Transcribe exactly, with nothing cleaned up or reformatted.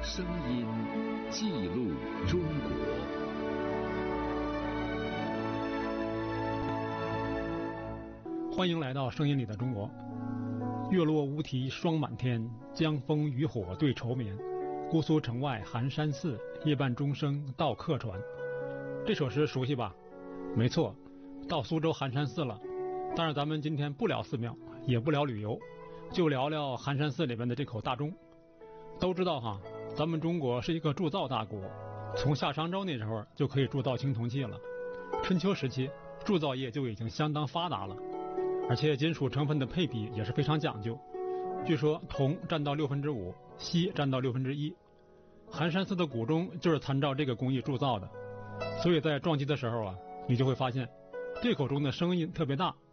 声音记录中国。 欢迎来到声音里的中国。月落乌啼霜满天，江枫渔火对愁眠。姑苏城外寒山寺，夜半钟声到客船。这首诗熟悉吧？没错，到苏州寒山寺了。但是咱们今天不聊寺庙，也不聊旅游，就聊聊寒山寺里面的这口大钟。都知道哈，咱们中国是一个铸造大国，从夏商周那时候就可以铸造青铜器了。春秋时期，铸造业就已经相当发达了，而且金属成分的配比也是非常讲究。据说铜占到六分之五，锡占到六分之一。寒山寺的古钟就是参照这个工艺铸造的，所以在撞击的时候啊，你就会发现这口钟的声音特别大，